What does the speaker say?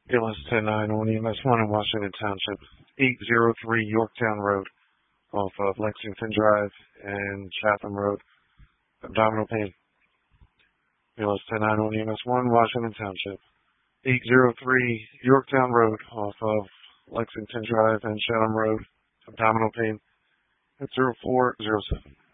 ALS 109 on EMS 1 in Washington Township, 803 Yorktown Road, off of Lexington Drive and Chatham Road, abdominal pain. ALS 109 on EMS 1, Washington Township, 803 Yorktown Road, off of Lexington Drive and Chatham Road, abdominal pain, at 0407.